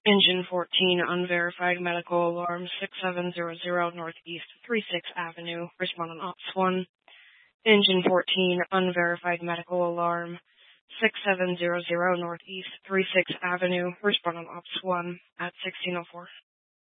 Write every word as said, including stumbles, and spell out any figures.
Engine fourteen, unverified medical alarm, six seven zero zero Northeast thirty-sixth Avenue, Respond on Ops one. Engine fourteen, unverified medical alarm, six seven zero zero Northeast thirty-sixth Avenue, Respond on Ops one at sixteen oh four.